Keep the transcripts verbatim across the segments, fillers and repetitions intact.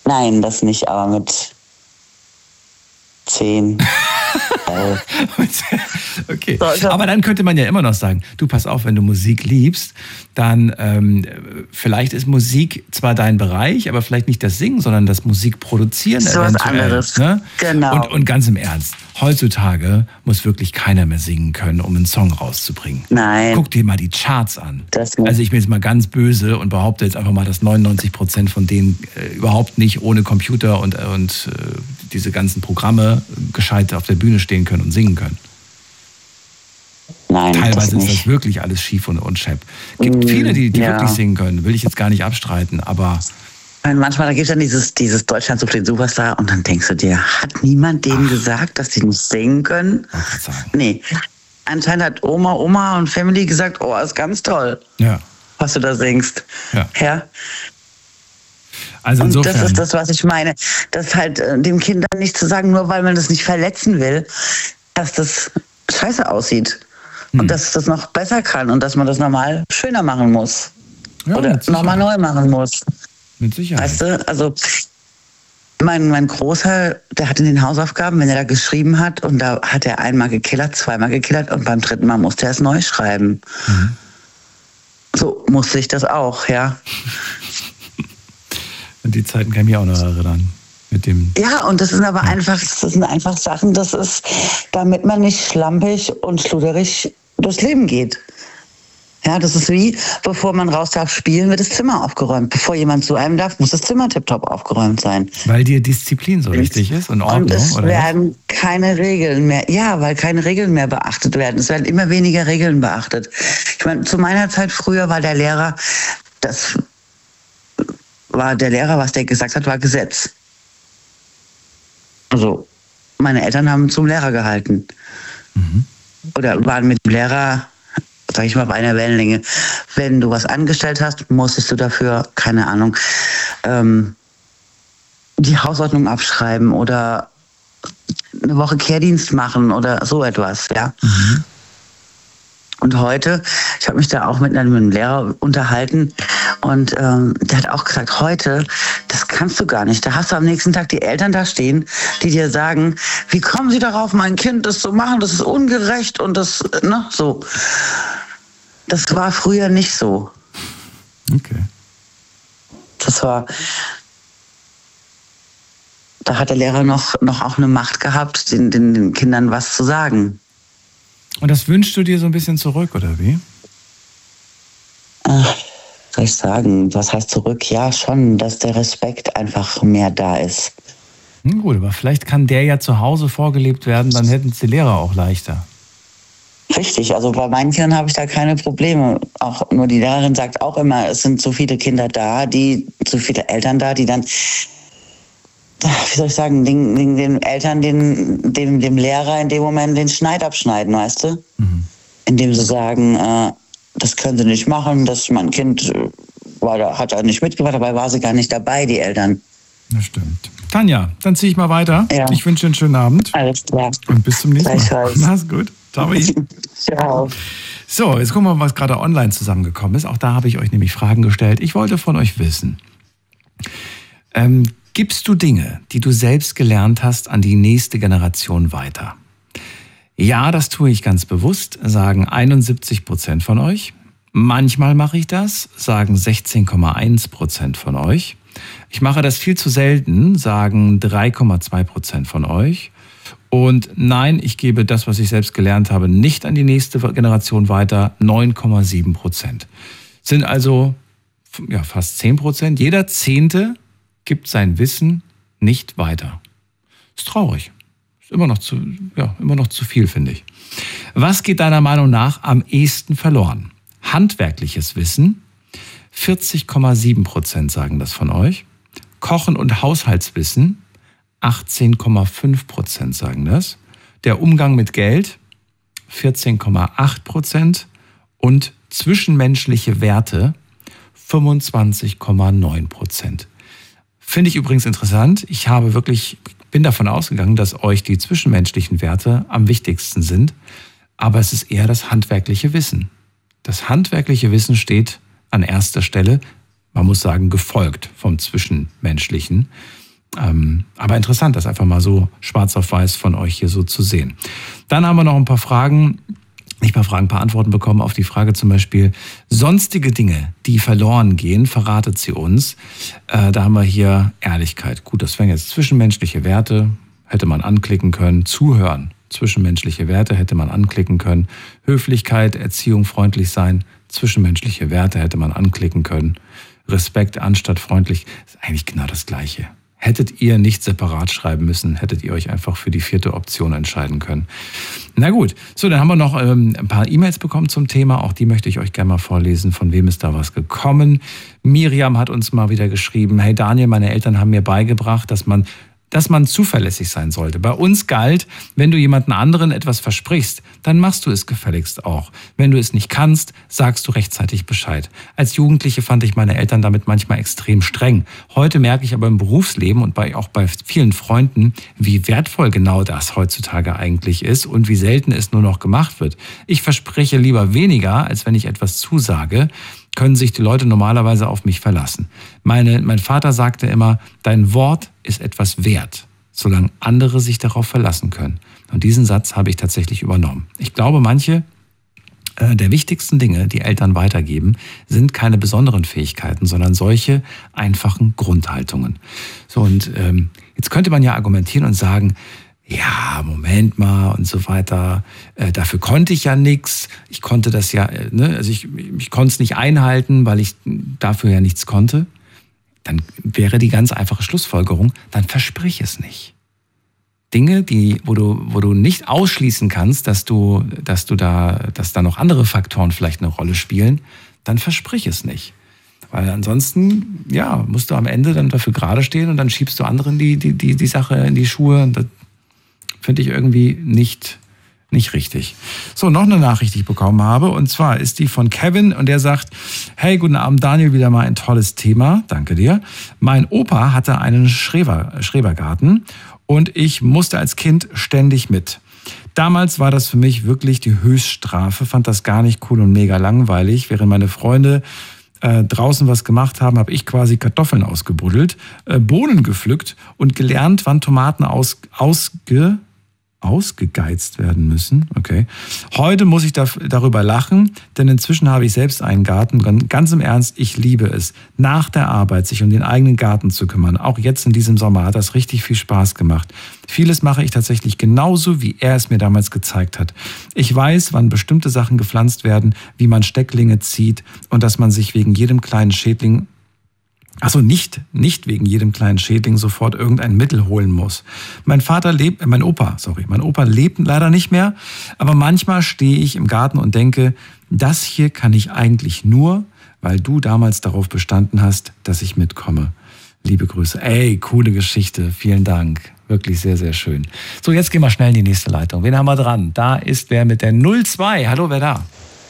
Nein, das nicht, aber mit zehn. Okay, aber dann könnte man ja immer noch sagen, du pass auf, wenn du Musik liebst, dann ähm, vielleicht ist Musik zwar dein Bereich, aber vielleicht nicht das Singen, sondern das Musikproduzieren so eventuell. Was anderes. Ne? Genau. Und, und ganz im Ernst, heutzutage muss wirklich keiner mehr singen können, um einen Song rauszubringen. Nein. Guck dir mal die Charts an. Das also ich bin jetzt mal ganz böse und behaupte jetzt einfach mal, dass neunundneunzig Prozent von denen äh, überhaupt nicht ohne Computer und, und äh, diese ganzen Programme gescheit auf der Bühne stehen können und singen können. Nein, teilweise das ist das wirklich alles schief und unschepp. Gibt mm, viele, die, die ja. wirklich singen können, will ich jetzt gar nicht abstreiten, aber... Manchmal, da gibt es dann dieses, dieses Deutschland sucht den Superstar und dann denkst du dir, hat niemand denen Ach. gesagt, dass sie nicht singen können? Nee. Anscheinend hat Oma, Oma und Family gesagt, oh, ist ganz toll, ja. was du da singst. Ja. ja? Also und insofern. das ist das, was ich meine. Das halt äh, dem Kind dann nicht zu sagen, nur weil man das nicht verletzen will, dass das scheiße aussieht. Hm. Und dass das noch besser kann und dass man das nochmal schöner machen muss. Ja, oder nochmal neu machen muss. Mit Sicherheit. Weißt du, also mein, mein Großer, der hat in den Hausaufgaben, wenn er da geschrieben hat, und da hat er einmal gekillert, zweimal gekillert und beim dritten Mal musste er es neu schreiben. Mhm. So musste ich das auch, ja. Und die Zeiten kann ich mich auch noch erinnern. Mit dem ja, und das sind aber ja. einfach, das sind einfach Sachen, das ist, damit man nicht schlampig und schluderig durchs Leben geht. Ja, das ist wie, bevor man raus darf spielen, wird das Zimmer aufgeräumt. Bevor jemand zu einem darf, muss das Zimmer tipptopp aufgeräumt sein. Weil dir Disziplin so wichtig ist und Ordnung, und es oder? werden keine Regeln mehr, ja, weil keine Regeln mehr beachtet werden. Es werden immer weniger Regeln beachtet. Ich meine, zu meiner Zeit früher war der Lehrer, das war der Lehrer, was der gesagt hat, war Gesetz. Also, meine Eltern haben zum Lehrer gehalten. Mhm. Oder waren mit dem Lehrer, sag ich mal, auf einer Wellenlänge. Wenn du was angestellt hast, musstest du dafür, keine Ahnung, ähm, die Hausordnung abschreiben oder eine Woche Kehrdienst machen oder so etwas, ja. Mhm. Und heute, ich habe mich da auch mit einem Lehrer unterhalten und ähm, der hat auch gesagt, heute, das kannst du gar nicht. Da hast du am nächsten Tag die Eltern da stehen, die dir sagen, wie kommen sie darauf, mein Kind das zu machen, das ist ungerecht und das, ne, so. Das war früher nicht so. Okay. Das war, da hat der Lehrer noch, noch auch eine Macht gehabt, den, den, den Kindern was zu sagen. Und das wünschst du dir so ein bisschen zurück, oder wie? Ach, soll ich sagen, was heißt zurück? Ja, schon, dass der Respekt einfach mehr da ist. Hm, gut, aber vielleicht kann der ja zu Hause vorgelebt werden, dann hätten es die Lehrer auch leichter. Richtig, also bei meinen Kindern habe ich da keine Probleme. Auch nur die Lehrerin sagt auch immer, es sind so viele Kinder da, die, so viele Eltern da, die dann, wie soll ich sagen, den, den, den Eltern, den, dem, dem Lehrer in dem Moment den Schneid abschneiden, weißt du? Mhm. Indem sie sagen, äh, das können sie nicht machen, das mein Kind war da, hat da nicht mitgemacht, dabei war sie gar nicht dabei, die Eltern. Das stimmt. Tanja, dann ziehe ich mal weiter. Ja. Ich wünsche dir einen schönen Abend. Alles klar. Und bis zum nächsten Mal. Mach's gut. Ciao. Ciao. So, jetzt gucken wir mal, was gerade online zusammengekommen ist. Auch da habe ich euch nämlich Fragen gestellt. Ich wollte von euch wissen, ähm, gibst du Dinge, die du selbst gelernt hast, an die nächste Generation weiter? Ja, das tue ich ganz bewusst, sagen einundsiebzig Prozent von euch. Manchmal mache ich das, sagen sechzehn Komma eins Prozent von euch. Ich mache das viel zu selten, sagen drei Komma zwei Prozent von euch. Und nein, ich gebe das, was ich selbst gelernt habe, nicht an die nächste Generation weiter, neun Komma sieben Prozent. Sind also ja, fast zehn Prozent. Jeder Zehnte gibt sein Wissen nicht weiter. Ist traurig. Ist immer noch zu, ja, immer noch zu viel, finde ich. Was geht deiner Meinung nach am ehesten verloren? Handwerkliches Wissen, vierzig Komma sieben Prozent sagen das von euch. Kochen und Haushaltswissen, achtzehn Komma fünf Prozent sagen das. Der Umgang mit Geld, vierzehn Komma acht Prozent. Und zwischenmenschliche Werte, fünfundzwanzig Komma neun Prozent. Finde ich übrigens interessant. Ich habe wirklich, bin davon ausgegangen, dass euch die zwischenmenschlichen Werte am wichtigsten sind. Aber es ist eher das handwerkliche Wissen. Das handwerkliche Wissen steht an erster Stelle, man muss sagen, gefolgt vom Zwischenmenschlichen. Ähm, aber interessant, das einfach mal so schwarz auf weiß von euch hier so zu sehen. Dann haben wir noch ein paar Fragen, nicht ein paar Fragen, ein paar Antworten bekommen auf die Frage zum Beispiel, sonstige Dinge, die verloren gehen, verratet sie uns. Äh, da haben wir hier Ehrlichkeit. Gut, das wären jetzt zwischenmenschliche Werte, hätte man anklicken können. Zuhören, zwischenmenschliche Werte hätte man anklicken können. Höflichkeit, Erziehung, freundlich sein, zwischenmenschliche Werte hätte man anklicken können. Respekt anstatt freundlich, ist eigentlich genau das Gleiche. Hättet ihr nicht separat schreiben müssen, hättet ihr euch einfach für die vierte Option entscheiden können. Na gut, so, dann haben wir noch ähm, ein paar E-Mails bekommen zum Thema. Auch die möchte ich euch gerne mal vorlesen. Von wem ist da was gekommen? Miriam hat uns mal wieder geschrieben, hey Daniel, meine Eltern haben mir beigebracht, dass man dass man zuverlässig sein sollte. Bei uns galt, wenn du jemanden anderen etwas versprichst, dann machst du es gefälligst auch. Wenn du es nicht kannst, sagst du rechtzeitig Bescheid. Als Jugendliche fand ich meine Eltern damit manchmal extrem streng. Heute merke ich aber im Berufsleben und bei, auch bei vielen Freunden, wie wertvoll genau das heutzutage eigentlich ist und wie selten es nur noch gemacht wird. Ich verspreche lieber weniger, als wenn ich etwas zusage, können sich die Leute normalerweise auf mich verlassen. Meine, mein Vater sagte immer, dein Wort ist etwas wert, solange andere sich darauf verlassen können. Und diesen Satz habe ich tatsächlich übernommen. Ich glaube, manche äh, der wichtigsten Dinge, die Eltern weitergeben, sind keine besonderen Fähigkeiten, sondern solche einfachen Grundhaltungen. So, und ähm, jetzt könnte man ja argumentieren und sagen, ja, Moment mal und so weiter. Äh, dafür konnte ich ja nichts. Ich konnte das ja, äh, ne, also ich, ich konnte es nicht einhalten, weil ich dafür ja nichts konnte. Dann wäre die ganz einfache Schlussfolgerung, dann versprich es nicht. Dinge, die, wo du, wo du nicht ausschließen kannst, dass du, dass du da, dass da noch andere Faktoren vielleicht eine Rolle spielen, dann versprich es nicht. Weil ansonsten, ja, musst du am Ende dann dafür gerade stehen und dann schiebst du anderen die, die, die, die Sache in die Schuhe und das finde ich irgendwie nicht, nicht richtig. So, noch eine Nachricht, die ich bekommen habe. Und zwar ist die von Kevin und der sagt, hey, guten Abend Daniel, wieder mal ein tolles Thema. Danke dir. Mein Opa hatte einen Schreber, Schrebergarten und ich musste als Kind ständig mit. Damals war das für mich wirklich die Höchststrafe, fand das gar nicht cool und mega langweilig. Während meine Freunde äh, draußen was gemacht haben, habe ich quasi Kartoffeln ausgebuddelt, äh, Bohnen gepflückt und gelernt, wann Tomaten aus, ausge... ausgegeizt werden müssen. Okay. Heute muss ich da, darüber lachen, denn inzwischen habe ich selbst einen Garten. Ganz im Ernst, ich liebe es, nach der Arbeit sich um den eigenen Garten zu kümmern. Auch jetzt in diesem Sommer hat das richtig viel Spaß gemacht. Vieles mache ich tatsächlich genauso, wie er es mir damals gezeigt hat. Ich weiß, wann bestimmte Sachen gepflanzt werden, wie man Stecklinge zieht und dass man sich wegen jedem kleinen Schädling Also nicht, nicht wegen jedem kleinen Schädling sofort irgendein Mittel holen muss. Mein Vater lebt, mein Opa, sorry, mein Opa lebt leider nicht mehr, aber manchmal stehe ich im Garten und denke, das hier kann ich eigentlich nur, weil du damals darauf bestanden hast, dass ich mitkomme. Liebe Grüße. Ey, coole Geschichte, vielen Dank. Wirklich sehr, sehr schön. So, jetzt gehen wir schnell in die nächste Leitung. Wen haben wir dran? Da ist wer mit der null zwei. Hallo, wer da?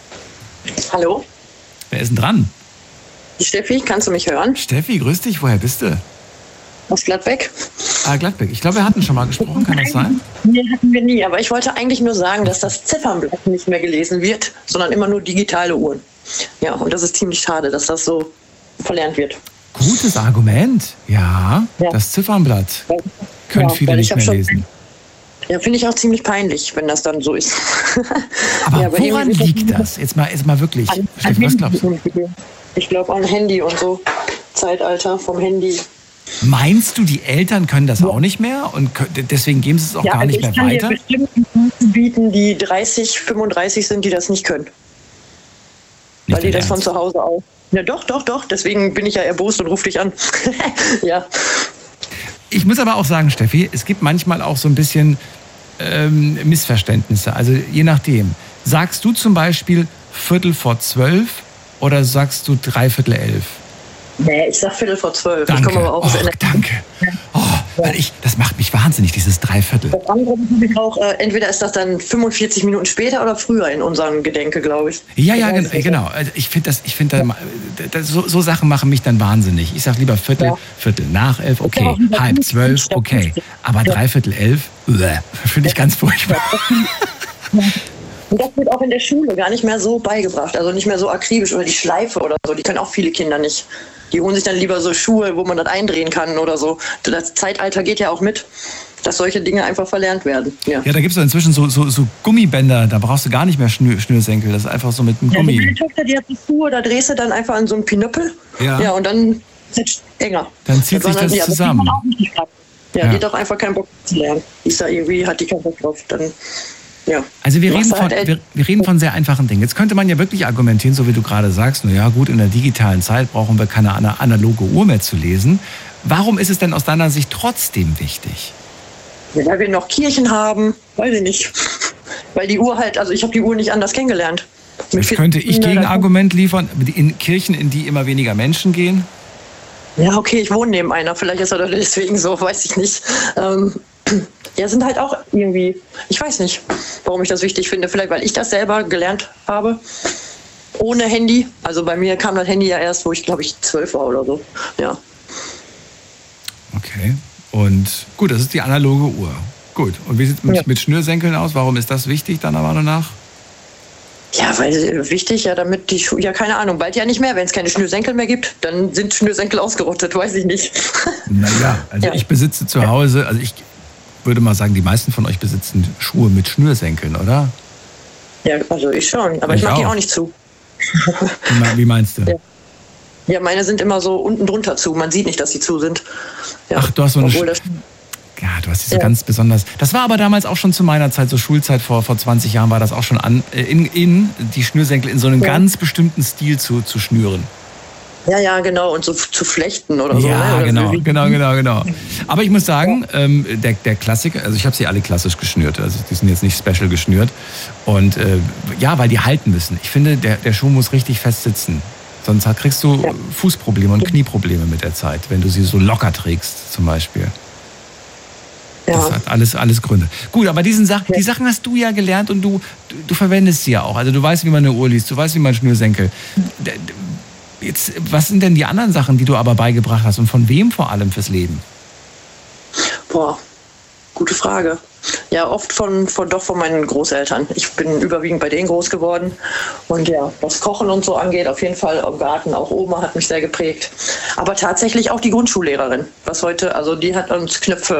Hallo? Wer ist denn dran? Steffi, kannst du mich hören? Steffi, grüß dich. Woher bist du? Aus Gladbeck. Ah, Gladbeck. Ich glaube, wir hatten schon mal gesprochen. Kann das sein? Nee, hatten wir nie. Aber ich wollte eigentlich nur sagen, dass das Ziffernblatt nicht mehr gelesen wird, sondern immer nur digitale Uhren. Ja, und das ist ziemlich schade, dass das so verlernt wird. Gutes Argument. Ja, ja. Das Ziffernblatt können ja, viele nicht mehr lesen. Ja, finde ich auch ziemlich peinlich, wenn das dann so ist. Aber, ja, aber woran liegt das? Jetzt mal, jetzt mal wirklich. An, Steffi, was glaubst du? Ich glaube an Handy und so. Zeitalter vom Handy. Meinst du, die Eltern können das ja. auch nicht mehr und deswegen geben sie es auch ja, gar also nicht mehr ich kann weiter? Dir bestimmt bieten, die dreißig, fünfunddreißig sind, die das nicht können. Nicht weil die das Ernst? von zu Hause auch. Ja, doch, doch, doch. Deswegen bin ich ja erbost und rufe dich an. Ja. Ich muss aber auch sagen, Steffi, es gibt manchmal auch so ein bisschen ähm, Missverständnisse. Also je nachdem. Sagst du zum Beispiel Viertel vor zwölf oder sagst du dreiviertel elf? Nee, ich sag Viertel vor zwölf. Danke. Ich komme aber auch oh, danke. Oh, weil ich, das macht mich wahnsinnig, dieses Dreiviertel. Das andere ist auch, äh, entweder ist das dann fünfundvierzig Minuten später oder früher in unserem Gedenke, glaube ich. Ja, ja, gen- genau. Ich finde das, ich finde, ja. so, so Sachen machen mich dann wahnsinnig. Ich sag lieber Viertel, ja. Viertel nach elf, okay. Ja, halb zwölf, okay. Aber ja. dreiviertel elf, finde ich ganz furchtbar. Und das wird auch in der Schule gar nicht mehr so beigebracht, also nicht mehr so akribisch oder die Schleife oder so, die können auch viele Kinder nicht. Die holen sich dann lieber so Schuhe, wo man das eindrehen kann oder so. Das Zeitalter geht ja auch mit, dass solche Dinge einfach verlernt werden. Ja, ja, da gibt es inzwischen so, so, so Gummibänder, da brauchst du gar nicht mehr Schnür, Schnürsenkel, das ist einfach so mit einem ja, Gummi. Meine Tochter, die hat die Schuhe, da drehst du dann einfach an so einen Pinöppel. Ja. Ja, und dann ist es enger. Dann zieht sich das ja, zusammen. Das ja, ja, die hat auch einfach keinen Bock zu lernen. Ist da irgendwie, hat die keinen Bock drauf, dann... Ja. Also wir reden, von, wir, wir reden von sehr einfachen Dingen. Jetzt könnte man ja wirklich argumentieren, so wie du gerade sagst, na ja gut, in der digitalen Zeit brauchen wir keine analoge Uhr mehr zu lesen. Warum ist es denn aus deiner Sicht trotzdem wichtig? Ja, weil wir noch Kirchen haben, weiß ich nicht. Weil die Uhr halt, also ich habe die Uhr nicht anders kennengelernt. Jetzt könnte ich Gegenargument liefern, in Kirchen, in die immer weniger Menschen gehen? Ja, okay, ich wohne neben einer, vielleicht ist er deswegen so, weiß ich nicht. Ähm, Ja, sind halt auch irgendwie, ich weiß nicht, warum ich das wichtig finde. Vielleicht, weil ich das selber gelernt habe, ohne Handy. Also bei mir kam das Handy ja erst, wo ich, glaube ich, zwölf war oder so. Ja. Okay, und gut, das ist die analoge Uhr. Gut, und wie sieht es mit, ja. mit Schnürsenkeln aus? Warum ist das wichtig, deiner Meinung nach? Ja, weil wichtig, ja, damit die Schuhe, ja, keine Ahnung, bald ja nicht mehr. Wenn es keine Schnürsenkel mehr gibt, dann sind Schnürsenkel ausgerottet, weiß ich nicht. Naja, also ja. ich besitze zu Hause, also ich würde mal sagen, die meisten von euch besitzen Schuhe mit Schnürsenkeln, oder? Ja, also ich schon, aber ich, ich mag auch. die auch nicht zu. Wie meinst du? Ja. ja, meine sind immer so unten drunter zu. Man sieht nicht, dass sie zu sind. Ja. Ach, du hast so eine... Obwohl das ja, du hast die so ja. ganz besonders... Das war aber damals auch schon zu meiner Zeit, so Schulzeit, vor, vor zwanzig Jahren war das auch schon an, in, in die Schnürsenkel in so einem ja. ganz bestimmten Stil zu, zu schnüren. Ja, ja, genau. Und so zu flechten oder so. Ja, ne? oder genau, so. genau, genau, genau. Aber ich muss sagen, ähm, der, der Klassiker, also ich habe sie alle klassisch geschnürt. Also die sind jetzt nicht special geschnürt. Und äh, ja, weil die halten müssen. Ich finde, der, der Schuh muss richtig fest sitzen. Sonst kriegst du ja. Fußprobleme und Knieprobleme mit der Zeit, wenn du sie so locker trägst zum Beispiel. Ja. Das hat alles, alles Gründe. Gut, aber diesen Sach- die Sachen hast du ja gelernt und du, du, du verwendest sie ja auch. Also du weißt, wie man eine Uhr liest, du weißt, wie man Schnürsenkel... Jetzt, was sind denn die anderen Sachen, die du aber beigebracht hast und von wem vor allem fürs Leben? Boah, gute Frage. Ja, oft von, von doch von meinen Großeltern. Ich bin überwiegend bei denen groß geworden. Und ja, was Kochen und so angeht, auf jeden Fall im Garten. Auch Oma hat mich sehr geprägt. Aber tatsächlich auch die Grundschullehrerin. Was heute, also die hat uns Knöpfe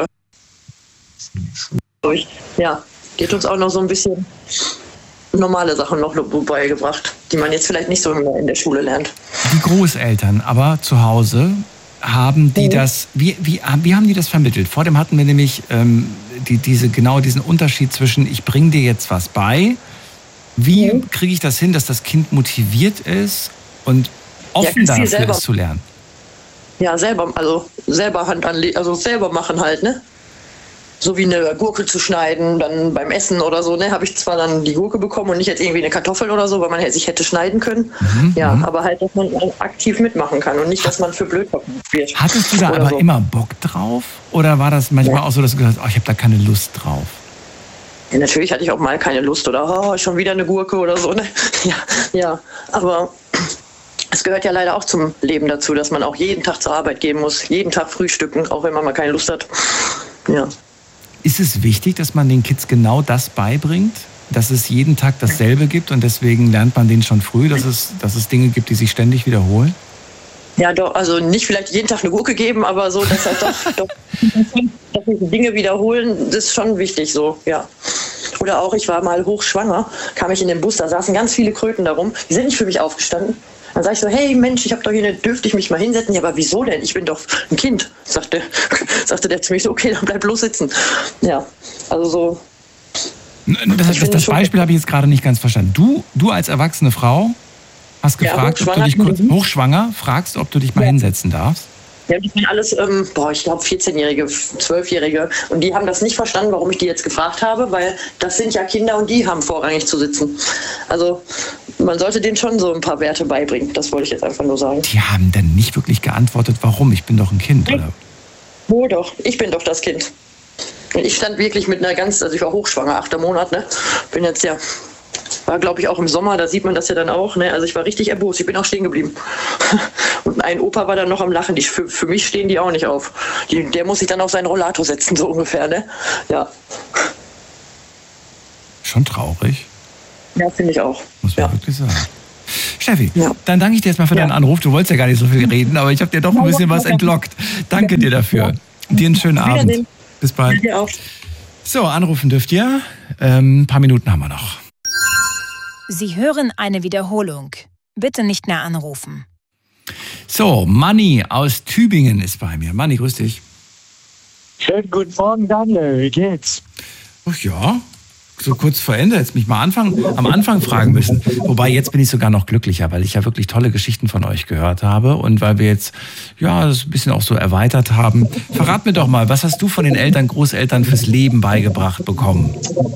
durch. Ja, die hat uns auch noch so ein bisschen normale Sachen noch beigebracht, die man jetzt vielleicht nicht so in der Schule lernt. Die Großeltern, aber zu Hause haben die mhm. das, wie, wie, wie haben die das vermittelt? Vor dem hatten wir nämlich ähm, die, diese, genau diesen Unterschied zwischen, ich bringe dir jetzt was bei, wie mhm. kriege ich das hin, dass das Kind motiviert ist und offen ja, dafür ist zu lernen? Ja, selber, also selber Hand anlegen, also selber machen halt, ne? So wie eine Gurke zu schneiden, dann beim Essen oder so, ne, habe ich zwar dann die Gurke bekommen und nicht jetzt irgendwie eine Kartoffel oder so, weil man sich hätte schneiden können. Mhm, ja, mhm. aber halt, dass man aktiv mitmachen kann und nicht, dass man für blöd wird. Hattest du da aber so. immer Bock drauf? Oder war das manchmal ja. auch so, dass du gesagt hast, oh, ich habe da keine Lust drauf? Ja, natürlich hatte ich auch mal keine Lust oder oh, schon wieder eine Gurke oder so, ne? Ja, ja, aber es gehört ja leider auch zum Leben dazu, dass man auch jeden Tag zur Arbeit gehen muss, jeden Tag frühstücken, auch wenn man mal keine Lust hat. Ja. Ist es wichtig, dass man den Kids genau das beibringt, dass es jeden Tag dasselbe gibt und deswegen lernt man denen schon früh, dass es, dass es Dinge gibt, die sich ständig wiederholen? Ja, doch, also nicht vielleicht jeden Tag eine Gurke geben, aber so, dass halt doch, doch dass sich Dinge wiederholen, das ist schon wichtig so, ja. Oder auch, ich war mal hochschwanger, kam ich in den Bus, da saßen ganz viele Kröten darum, die sind nicht für mich aufgestanden. Dann sage ich so, hey Mensch, ich habe doch hier eine, dürfte ich mich mal hinsetzen? Ja, aber wieso denn? Ich bin doch ein Kind, sagte, sagte der zu mir so, okay, dann bleib bloß sitzen. Ja, also so. Das, das, das Beispiel habe ich jetzt gerade nicht ganz verstanden. Du, du als erwachsene Frau hast gefragt, ja, ob du dich kurz, hochschwanger, fragst, ob du dich mal ja. hinsetzen darfst. Ja, die sind alles, ähm, boah, ich glaube vierzehnjährige, zwölfjährige. Und die haben das nicht verstanden, warum ich die jetzt gefragt habe, weil das sind ja Kinder und die haben vorrangig zu sitzen. Also man sollte denen schon so ein paar Werte beibringen. Das wollte ich jetzt einfach nur sagen. Die haben dann nicht wirklich geantwortet, warum? Ich bin doch ein Kind, oder? Wo doch? Ich bin doch das Kind. Und ich stand wirklich mit einer ganz, also ich war hochschwanger, achter Monat, ne? Bin jetzt ja, war glaube ich auch im Sommer, da sieht man das ja dann auch, ne? Also ich war richtig erbost, ich bin auch stehen geblieben. Und ein Opa war dann noch am Lachen, die, für, für mich stehen die auch nicht auf. Die, der muss sich dann auf seinen Rollator setzen, so ungefähr, ne? Ja. Schon traurig. Ja, finde ich auch. Muss man ja. wirklich sagen. Steffi, ja. dann danke ich dir erstmal für ja. deinen Anruf. Du wolltest ja gar nicht so viel reden, aber ich habe dir doch ein bisschen was entlockt. Danke dir dafür. Dir einen schönen Abend. Bis bald. So, anrufen dürft ihr. Ähm, ein paar Minuten haben wir noch. Sie hören eine Wiederholung. Bitte nicht mehr anrufen. So, Manni aus Tübingen ist bei mir. Manni, grüß dich. Schönen guten Morgen, Daniel. Wie geht's? Ach ja, so kurz vor Ende. Jetzt mich mal anfangen, am Anfang fragen müssen. Wobei, jetzt bin ich sogar noch glücklicher, weil ich ja wirklich tolle Geschichten von euch gehört habe und weil wir jetzt ja das ein bisschen auch so erweitert haben. Verrat mir doch mal, was hast du von den Eltern, Großeltern fürs Leben beigebracht bekommen?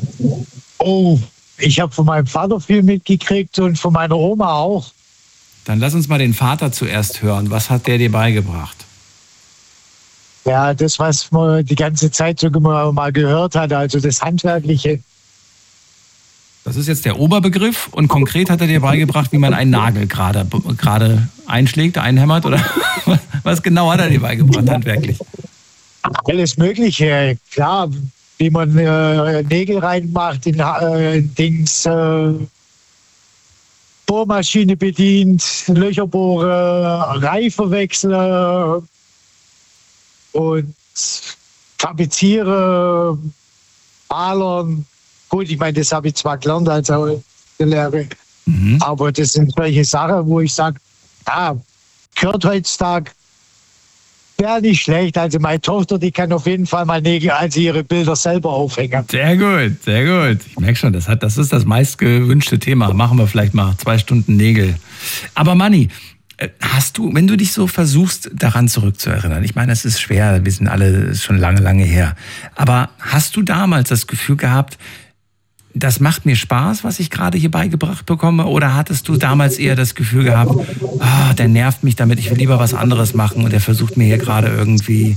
Oh, ich habe von meinem Vater viel mitgekriegt und von meiner Oma auch. Dann lass uns mal den Vater zuerst hören. Was hat der dir beigebracht? Ja, das, was man die ganze Zeit so mal gehört hat, also das Handwerkliche. Das ist jetzt der Oberbegriff und konkret hat er dir beigebracht, wie man einen Nagel gerade gerade einschlägt, einhämmert oder was genau hat er dir beigebracht, handwerklich? Alles Mögliche, klar, wie man äh, Nägel reinmacht, in äh, Dings, äh, Bohrmaschine bedient, Löcher bohre, Reifen wechsle und tapeziere, malern. Gut, ich meine, das habe ich zwar gelernt als auch in der Lehre, mhm. aber das sind solche Sachen, wo ich sage, ja, gehört heutzutage, wäre nicht schlecht. Also meine Tochter, die kann auf jeden Fall mal Nägel, also ihre Bilder selber aufhängen. Sehr gut, sehr gut. Ich merke schon, das, hat, das ist das meistgewünschte Thema. Machen wir vielleicht mal zwei Stunden Nägel. Aber Manni, hast du, wenn du dich so versuchst, daran zurückzuerinnern, ich meine, es ist schwer, wir sind alle schon lange, lange her, aber hast du damals das Gefühl gehabt, das macht mir Spaß, was ich gerade hier beigebracht bekomme? Oder hattest du damals eher das Gefühl gehabt, ah, der nervt mich damit, ich will lieber was anderes machen und der versucht mir hier gerade irgendwie,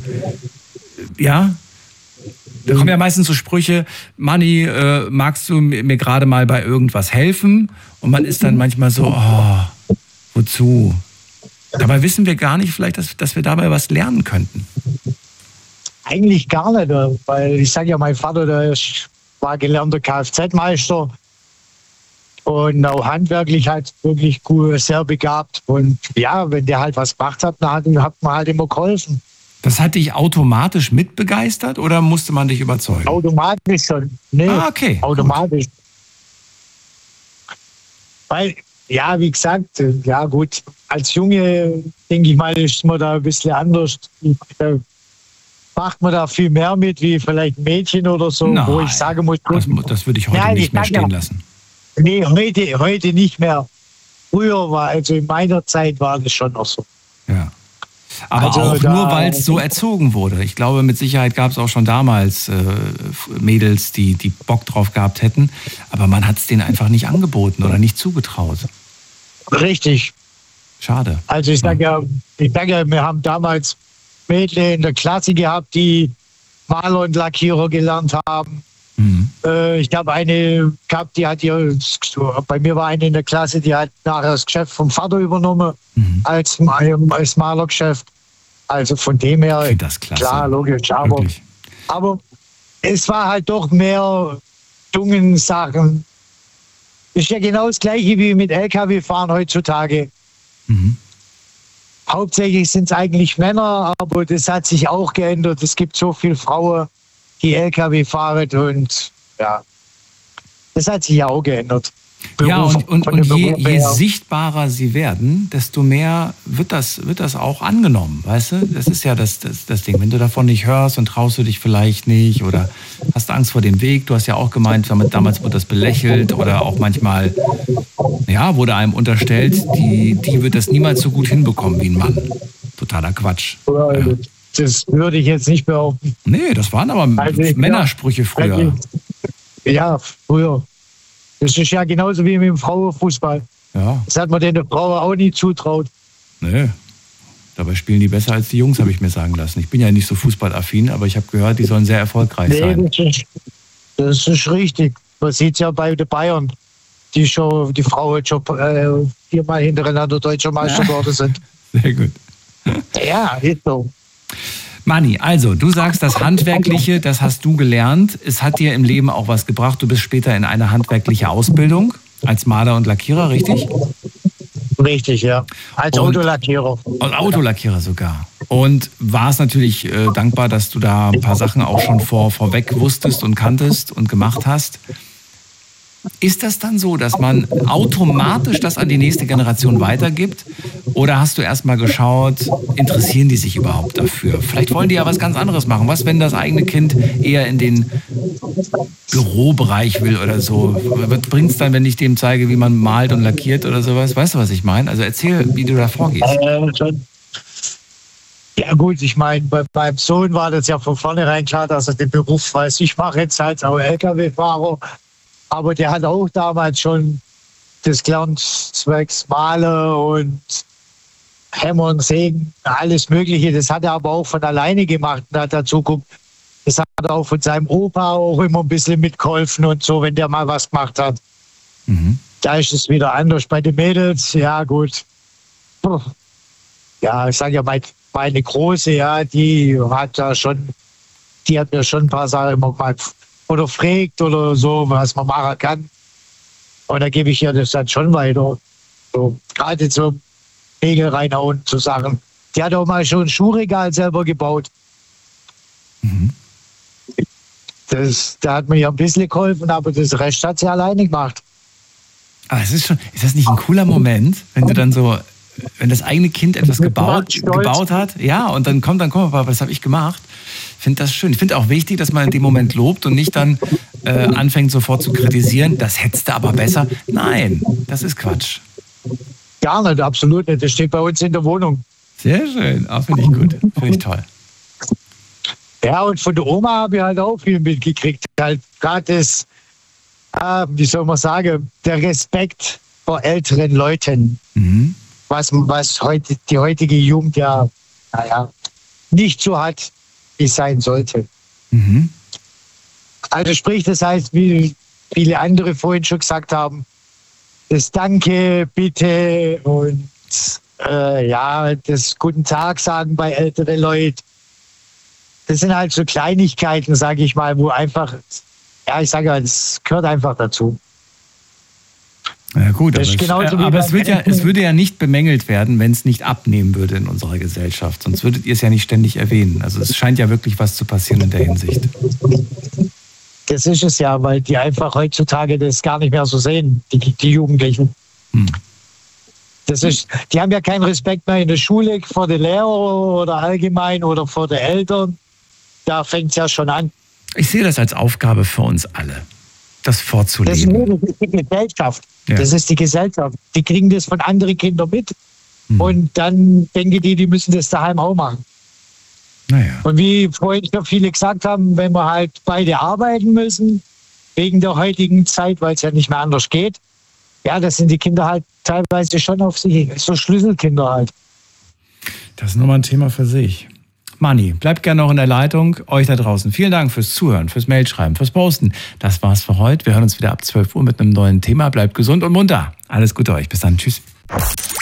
ja? Da kommen ja meistens so Sprüche, Manni, äh, magst du mir gerade mal bei irgendwas helfen? Und man ist dann manchmal so, oh, wozu? Dabei wissen wir gar nicht vielleicht, dass, dass wir dabei was lernen könnten. Eigentlich gar nicht, weil ich sage ja, mein Vater, der ist war gelernter Kfz-Meister und auch handwerklich halt wirklich gut, sehr begabt. Und ja, wenn der halt was gemacht hat, dann hat man halt immer geholfen. Das hat dich automatisch mitbegeistert oder musste man dich überzeugen? Automatisch schon. Nee, ah, okay. Automatisch. Gut. Weil, ja, wie gesagt, ja gut, als Junge, denke ich mal, ist man da ein bisschen anders. Ich, äh, macht man da viel mehr mit, wie vielleicht Mädchen oder so, Nein, wo ich sagen muss... Das, das würde ich heute Nein, nicht ich mehr stehen ja, lassen. Nee, heute, heute nicht mehr. Früher war, also in meiner Zeit war das schon noch so. Ja. Aber also auch nur, weil es so erzogen wurde. Ich glaube, mit Sicherheit gab es auch schon damals äh, Mädels, die, die Bock drauf gehabt hätten. Aber man hat es denen einfach nicht angeboten oder nicht zugetraut. Richtig. Schade. Also ich sage ja, ich sag ja, wir haben damals Mädchen in der Klasse gehabt, die Maler und Lackierer gelernt haben. Mhm. Äh, ich habe eine gehabt, die hat ihr, bei mir war eine in der Klasse, die hat nachher das Geschäft vom Vater übernommen, mhm. als, als Malergeschäft. Also von dem her, ich finde das klasse. Klar, logisch. Aber, aber es war halt doch mehr jungen Sachen. Ist ja genau das Gleiche wie mit L K W-Fahren heutzutage. Mhm. Hauptsächlich sind es eigentlich Männer, aber das hat sich auch geändert. Es gibt so viele Frauen, die L K W fahren und ja, das hat sich ja auch geändert. Beruf, ja, und, und, und je, je sichtbarer sie werden, desto mehr wird das, wird das auch angenommen, weißt du? Das ist ja das, das, das Ding. Wenn du davon nicht hörst, dann traust du dich vielleicht nicht oder hast Angst vor dem Weg. Du hast ja auch gemeint, damals wurde das belächelt oder auch manchmal, ja, wurde einem unterstellt, die, die wird das niemals so gut hinbekommen wie ein Mann. Totaler Quatsch. Ja. Das würde ich jetzt nicht behaupten. Nee, das waren aber also, Männersprüche früher. Ja, früher. Das ist ja genauso wie mit dem Frauenfußball. Ja. Das hat man den Frauen auch nie zutraut. Nee. Dabei spielen die besser als die Jungs, habe ich mir sagen lassen. Ich bin ja nicht so fußballaffin, aber ich habe gehört, die sollen sehr erfolgreich nee, sein. Das ist, das ist richtig. Man sieht es ja bei den Bayern, die schon die Frauen schon äh, viermal hintereinander deutscher Meister geworden ja. sind. Sehr gut. Ja, ist so. Manni, also du sagst, das Handwerkliche, das hast du gelernt. Es hat dir im Leben auch was gebracht. Du bist später in eine handwerkliche Ausbildung Als Maler und Lackierer, richtig? Richtig, ja. Als und, Autolackierer. Und Autolackierer sogar. Und warst natürlich äh, dankbar, dass du da ein paar Sachen auch schon vor, vorweg wusstest und kanntest und gemacht hast. Ist das dann so, dass man automatisch das an die nächste Generation weitergibt? Oder hast du erst mal geschaut, interessieren die sich überhaupt dafür? Vielleicht wollen die ja was ganz anderes machen. Was, wenn das eigene Kind eher in den Bürobereich will oder so? Was bringt es dann, wenn ich dem zeige, wie man malt und lackiert oder sowas? Weißt du, was ich meine? Also erzähl, wie du da vorgehst. Äh, ja gut, ich meine, bei meinem Sohn war das ja von vornherein klar, dass er den Beruf weiß. Ich mache jetzt halt auch L K W-Fahrer. Aber der hat auch damals schon das gelernt, zwecks Malen und Hämmern, Sägen, alles Mögliche. Das hat er aber auch von alleine gemacht und hat dazu geguckt. Das hat er auch von seinem Opa auch immer ein bisschen mitgeholfen und so, wenn der mal was gemacht hat. Mhm. Da ist es wieder anders. Bei den Mädels, ja gut. Ja, ich sage ja, meine Große, ja, die hat da schon, die hat mir schon ein paar Sachen immer mal oder fragt oder so, was man machen kann. Und da gebe ich ihr das dann schon weiter. So, gerade so Nägel reinhauen zu Sachen. Die hat auch mal schon ein Schuhregal selber gebaut. Mhm. Das, da hat mir ja ein bisschen geholfen, aber das Rest hat sie alleine gemacht. Aber es ist schon, ist das nicht ein cooler Moment, wenn du dann so, wenn das eigene Kind etwas gebaut, gebaut hat, ja, und dann kommt, dann komm mal, was habe ich gemacht? Ich finde das schön. Ich finde auch wichtig, dass man in dem Moment lobt und nicht dann äh, anfängt sofort zu kritisieren, das hättest du aber besser. Nein, das ist Quatsch. Gar nicht, absolut nicht. Das steht bei uns in der Wohnung. Sehr schön, auch finde ich gut, finde ich toll. Ja, und von der Oma habe ich halt auch viel mitgekriegt. Halt gerade das, äh, wie soll man sagen, der Respekt vor älteren Leuten. Mhm. Was, was heute, die heutige Jugend ja, naja, nicht so hat, wie es sein sollte. Mhm. Also sprich, das heißt, wie viele andere vorhin schon gesagt haben, das Danke, Bitte und äh, ja, das Guten Tag sagen bei älteren Leuten. Das sind halt so Kleinigkeiten, sage ich mal, wo einfach, ja, ich sage, es gehört einfach dazu. Ja gut, aber, es, aber es, wird ja, es würde ja nicht bemängelt werden, wenn es nicht abnehmen würde in unserer Gesellschaft. Sonst würdet ihr es ja nicht ständig erwähnen. Also es scheint ja wirklich was zu passieren in der Hinsicht. Das ist es ja, weil die einfach heutzutage das gar nicht mehr so sehen, die, die Jugendlichen. Hm. Das ist, die haben ja keinen Respekt mehr in der Schule vor den Lehrern oder allgemein oder vor den Eltern. Da fängt es ja schon an. Ich sehe das als Aufgabe für uns alle, das vorzuleben. Das ist die Gesellschaft. Ja. Das ist die Gesellschaft. Die kriegen das von anderen Kindern mit. Hm. Und dann denken die, die müssen das daheim auch machen. Naja. Und wie vorhin schon viele gesagt haben, wenn wir halt beide arbeiten müssen, wegen der heutigen Zeit, weil es ja nicht mehr anders geht, ja, das sind die Kinder halt teilweise schon auf sich, so Schlüsselkinder halt. Das ist nochmal ein Thema für sich. Manni, bleibt gerne noch in der Leitung. Euch da draußen, vielen Dank fürs Zuhören, fürs Mailschreiben, fürs Posten. Das war's für heute. Wir hören uns wieder ab zwölf Uhr mit einem neuen Thema. Bleibt gesund und munter. Alles Gute euch. Bis dann. Tschüss.